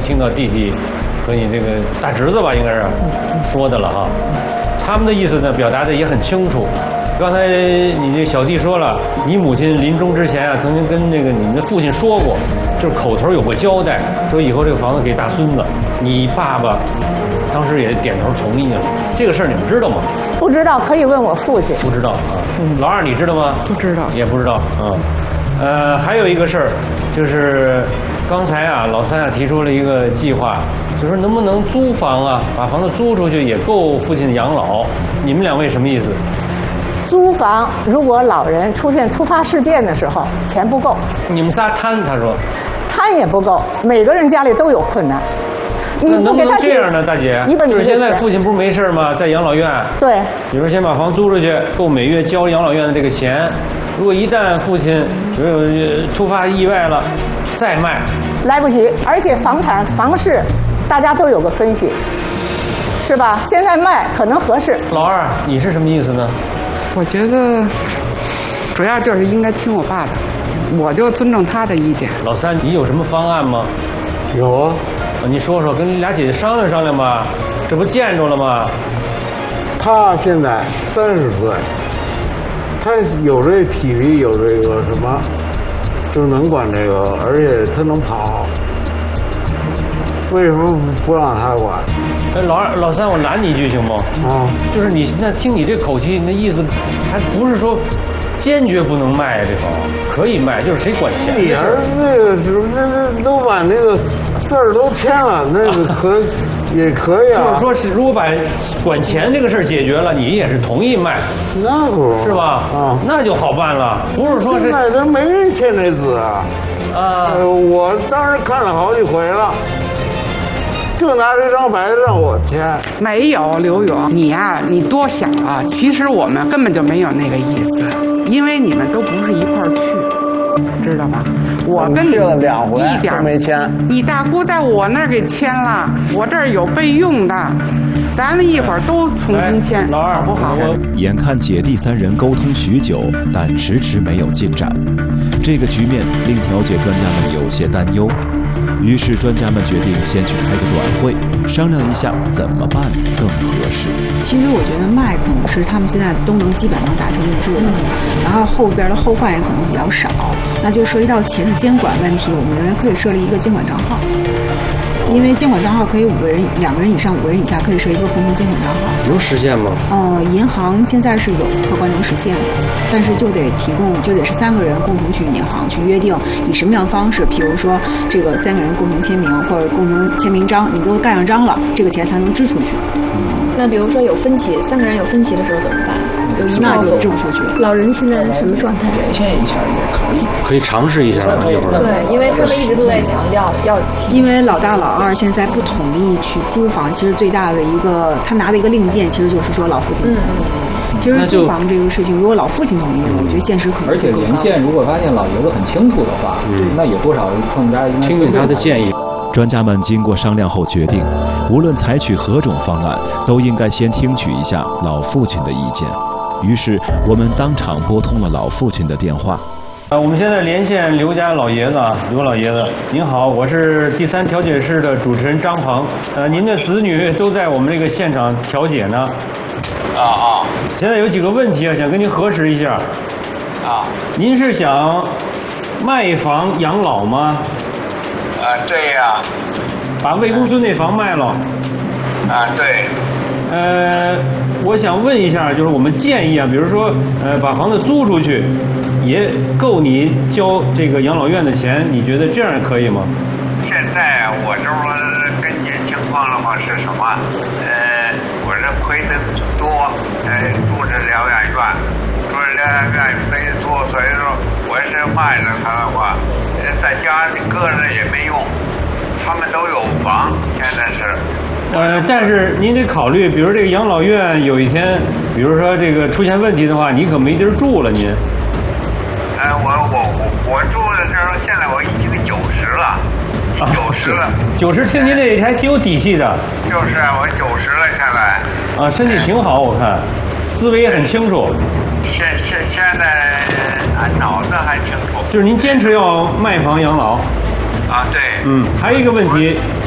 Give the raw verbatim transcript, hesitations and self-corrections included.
听到弟弟和你这个大侄子吧，应该是说的了哈。他们的意思呢，表达的也很清楚。刚才你这小弟说了，你母亲临终之前啊，曾经跟那个你们的父亲说过，就是口头有过交代，说以后这个房子给大孙子。你爸爸当时也点头同意了。这个事儿你们知道吗？ 不知道，可以问我父亲。 不知道啊。老二你知道吗？ 不知道， 也不知道啊。呃，还有一个事儿，就是刚才啊，老三啊提出了一个计划，就说能不能租房啊，把房子租出去也够父亲养老。你们两位什么意思？ 租房，如果老人出现突发事件的时候，钱不够。 你们仨摊，他说。 摊也不够，每个人家里都有困难。你能不能这样呢，大姐？就是现在父亲不是没事吗？在养老院。 对。 比如说先把房租出去，够每月交养老院的这个钱。如果一旦父亲比如有突发意外了，再卖， 来不及。而且房产房市，大家都有个分析，是吧？现在卖可能合适。 老二，你是什么意思呢？ 我觉得主要就是应该听我爸的，我就尊重他的意见。 老三，你有什么方案吗？ 有啊。 你说说，跟俩姐姐商量商量吧，这不见着了吗？ 他现在三十岁，他有这体力，有这个什么，就能管这个，而且他能跑。为什么不让他管？ 哎，老二、老三，我拦你一句行吗？ 啊， 就是你那听你这口气，那意思还不是说坚决不能卖这房，可以卖，就是谁管钱？ 你儿子那个是那那都把那个字儿都签了，那个可也可以啊。 就是说是如果把管钱这个事儿解决了，你也是同意卖， 那不是吧？啊，那就好办了，不是说是现在都没人签这字啊。 啊， 呃，我当时看了好几回了。就拿这张白让我签， 没有刘勇，你呀、啊，你多想了。其实我们根本就没有那个意思，因为你们都不是一块儿去，知道吧？我跟你了两回一点没签。 你大姑在我那儿给签了，我这儿有备用的，咱们一会儿都重新签， 哎、老二好不好？ 眼看姐弟三人沟通许久，但迟迟没有进展，这个局面令调解专家们有些担忧。于是专家们决定先去开个短会，商量一下怎么办更合适。 其实我觉得卖可能是他们现在都能基本能达成一致的，然后后边的后患也可能比较少，那就涉及到钱的监管问题，我们认为可以设立一个监管账号。因为监管账号可以五个人、两个人以上、五个人以下可以设一个共同监管账号。 能实现吗？ 呃，银行现在是有客观能实现的，但是就得提供，就得是三个人共同去银行去约定以什么样的方式，比如说这个三个人共同签名或者共同签名章，你都盖上章了，这个钱才能支出去。 那比如说有分歧，三个人有分歧的时候怎么办？有一那就支不出去。 老人现在什么状态？ 原先一下也可以， 可以尝试一下。 对，因为他们一直都在强调要， 因为老大老二现在不同意去租房，其实最大的一个他拿的一个令箭，其实就是说老父亲。嗯，其实租房这个事情，如果老父亲同意了，我觉得现实可能而且连线如果发现老爷子很清楚的话，嗯，那也多少更加应该听听他的建议。 专家们经过商量后决定，无论采取何种方案，都应该先听取一下老父亲的意见。于是我们当场拨通了老父亲的电话。 呃，我们现在连线刘家老爷子啊，刘老爷子，您好，我是第三调解室的主持人张鹏。呃，您的子女都在我们这个现场调解呢。 啊啊！ 现在有几个问题啊，想跟您核实一下。 啊。 您是想卖房养老吗？ 啊，对呀。 把魏公孙那房卖了。 啊，对。 呃，我想问一下，就是我们建议啊，比如说，呃，把房子租出去，也够你交这个养老院的钱，你觉得这样可以吗？ 现在我这不跟你情况的话是什么？呃，我这亏的多，呃，住着疗养院，住着疗养院亏的多，所以说我是卖了它的话，呃，在家里个人也没用，他们都有房，现在是。 呃，但是您得考虑，比如这个养老院有一天，比如说这个出现问题的话，你可没地儿住了，您。 呃，我我我我住的时候，现在我已经九十了，九十了。 九十，听您这还挺有底气的。 就是我九十了，现在。 啊，身体挺好，我看，思维也很清楚。 现现现在啊，脑子还清楚。 就是您坚持要卖房养老。 啊，对。 嗯，还有一个问题，